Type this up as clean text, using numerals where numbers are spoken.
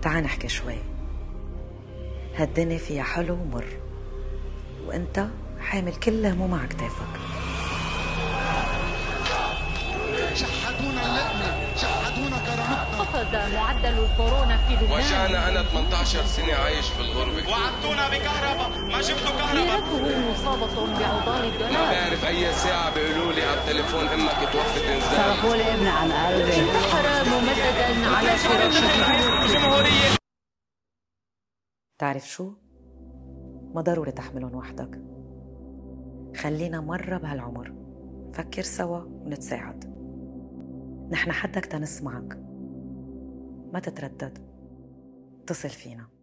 تعال نحكي شوي. هالدنيا فيها حلو ومر، وانت حامل كل هموم على كتافك. شحدونا اللقمة، شحدونا كرامتنا. قفز معدل الكورونا في لبنان. وجعنا أنا 18 سنة عايش في الغربة. وعدتونا بكهرباء، ما جبتوا كهرباء. ليرته مصابة بعضال الدولار. ما بعرف أي ساعة بيقولوا لي على التليفون أمك توفت إنزال. صرفوا لي ابني عن قلبي. انتحر ممددا على فراشه. تعرف شو؟ ما ضروري تحملهم وحدك. خلينا مرة بهالعمر فكر سوا ونتساعد. نحن حدك تنسمعك، ما تتردد، اتصل فينا.